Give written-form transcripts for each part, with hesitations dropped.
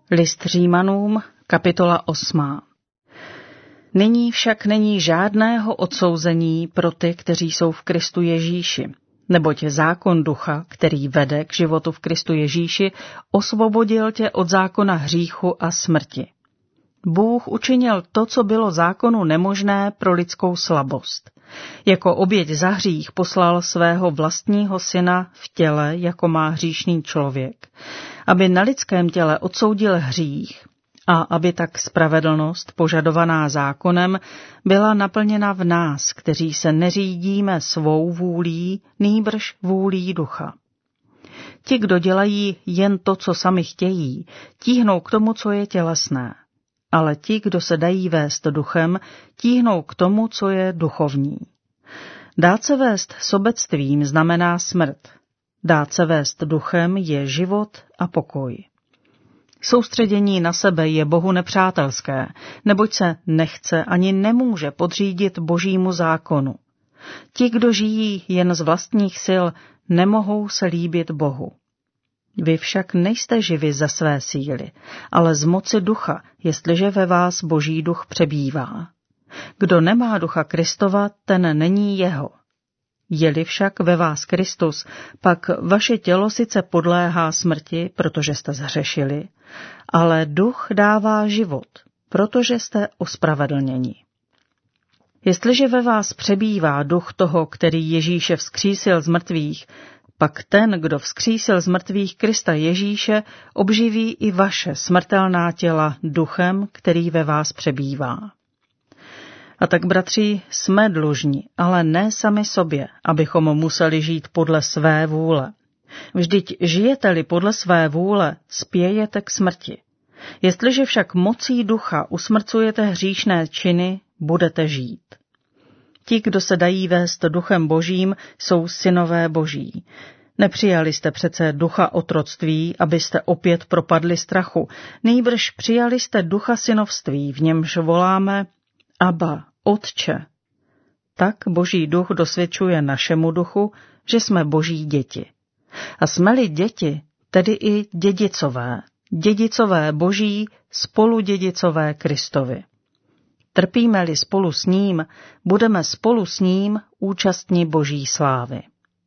List Římanům, kapitola 8. Nyní však není žádného odsouzení pro ty, kteří jsou v Kristu Ježíši, neboť zákon ducha, který vede k životu v Kristu Ježíši, osvobodil tě od zákona hříchu a smrti. Bůh učinil to, co bylo zákonu nemožné pro lidskou slabost. Jako oběť za hřích poslal svého vlastního syna v těle, jako má hříšný člověk, aby na lidském těle odsoudil hřích a aby tak spravedlnost, požadovaná zákonem, byla naplněna v nás, kteří se neřídíme svou vůlí, nýbrž vůlí ducha. Ti, kdo dělají jen to, co sami chtějí, tíhnou k tomu, co je tělesné. Ale ti, kdo se dají vést duchem, tíhnou k tomu, co je duchovní. Dát se vést sobectvím znamená smrt. Dát se vést duchem je život a pokoj. Soustředění na sebe je Bohu nepřátelské, neboť se nechce ani nemůže podřídit Božímu zákonu. Ti, kdo žijí jen z vlastních sil, nemohou se líbit Bohu. Vy však nejste živi ze své síly, ale z moci ducha, jestliže ve vás Boží duch přebývá. Kdo nemá ducha Kristova, ten není jeho. Je-li však ve vás Kristus, pak vaše tělo sice podléhá smrti, protože jste zhřešili, ale duch dává život, protože jste ospravedlněni. Jestliže ve vás přebývá duch toho, který Ježíše vzkřísil z mrtvých, pak ten, kdo vzkřísil z mrtvých Krista Ježíše, obživí i vaše smrtelná těla duchem, který ve vás přebývá. A tak, bratři, jsme dlužni, ale ne sami sobě, abychom museli žít podle své vůle. Vždyť žijete-li podle své vůle, spějete k smrti. Jestliže však mocí ducha usmrcujete hříšné činy, budete žít. Ti, kdo se dají vést duchem Božím, jsou synové Boží. Nepřijali jste přece ducha otroctví, abyste opět propadli strachu, nýbrž přijali jste ducha synovství, v němž voláme Abba, Otče. Tak Boží duch dosvědčuje našemu duchu, že jsme Boží děti. A jsme-li děti, tedy i dědicové Boží, spoludědicové Kristovi. Trpíme-li spolu s ním, budeme spolu s ním účastni Boží slávy.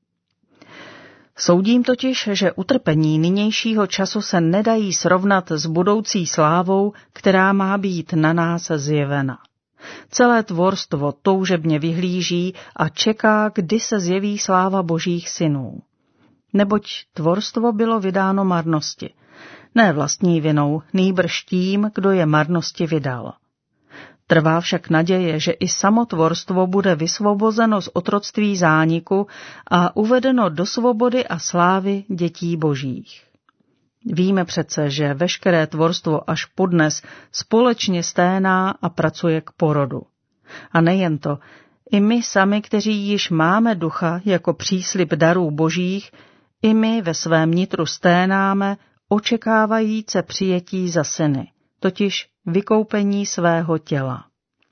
Soudím totiž, že utrpení nynějšího času se nedají srovnat s budoucí slávou, která má být na nás zjevena. Celé tvorstvo toužebně vyhlíží a čeká, kdy se zjeví sláva Božích synů. Neboť tvorstvo bylo vydáno marnosti, ne vlastní vinou, nýbrž tím, kdo je marnosti vydal. Trvá však naděje, že i samotvorstvo bude vysvobozeno z otroctví zániku a uvedeno do svobody a slávy dětí Božích. Víme přece, že veškeré tvorstvo až podnes společně sténá a pracuje k porodu. A nejen to, i my sami, kteří již máme ducha jako příslib darů Božích, i my ve svém nitru sténáme, očekávajíce přijetí za syny, totiž vykoupení svého těla.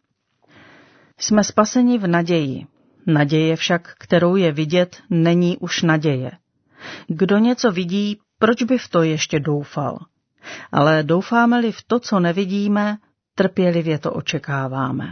Jsme spaseni v naději. Naděje však, kterou je vidět, není už naděje. Kdo něco vidí, proč by v to ještě doufal? Ale doufáme-li v to, co nevidíme, trpělivě to očekáváme.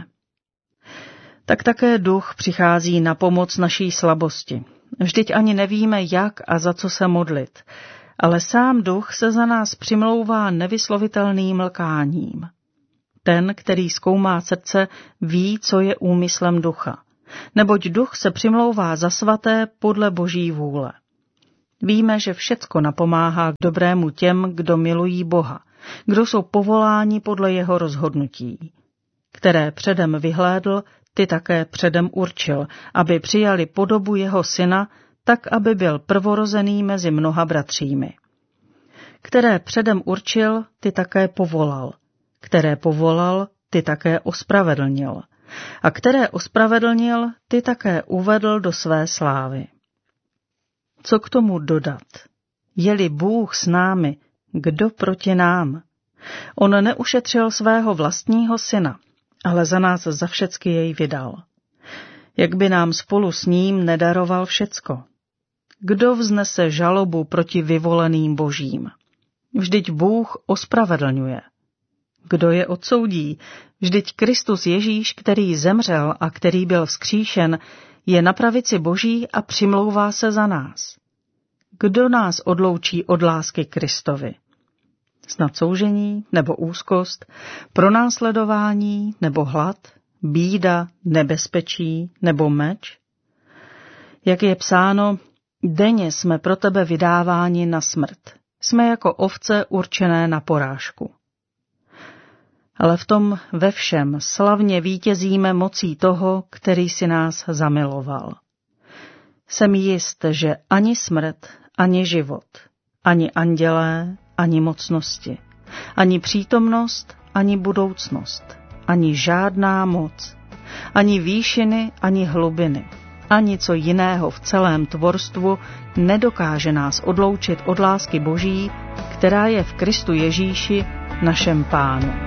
Tak také duch přichází na pomoc naší slabosti. Vždyť ani nevíme, jak a za co se modlit, ale sám duch se za nás přimlouvá nevyslovitelným lkáním. Ten, který zkoumá srdce, ví, co je úmyslem ducha, neboť duch se přimlouvá za svaté podle Boží vůle. Víme, že všecko napomáhá k dobrému těm, kdo milují Boha, kdo jsou povoláni podle jeho rozhodnutí. Které předem vyhlédl, ty také předem určil, aby přijali podobu jeho syna, tak aby byl prvorozený mezi mnoha bratřími. Které předem určil, ty také povolal. Které povolal, ty také ospravedlnil. A které ospravedlnil, ty také uvedl do své slávy. Co k tomu dodat? Je-li Bůh s námi, kdo proti nám? On neušetřil svého vlastního syna, ale za nás za všecky jej vydal. Jak by nám spolu s ním nedaroval všecko? Kdo vznese žalobu proti vyvoleným Božím? Vždyť Bůh ospravedlňuje. Kdo je odsoudí? Vždyť Kristus Ježíš, který zemřel a který byl vzkříšen, je na pravici Boží a přimlouvá se za nás. Kdo nás odloučí od lásky Kristovi? Snad soužení nebo úzkost, pronásledování nebo hlad, bída, nebezpečí nebo meč? Jak je psáno, denně jsme pro tebe vydáváni na smrt. Jsme jako ovce určené na porážku. Ale v tom ve všem slavně vítězíme mocí toho, který si nás zamiloval. Jsem jist, že ani smrt, ani život, ani andělé, ani mocnosti, ani přítomnost, ani budoucnost, ani žádná moc, ani výšiny, ani hlubiny, ani co jiného v celém tvorstvu nedokáže nás odloučit od lásky Boží, která je v Kristu Ježíši, našem Pánu.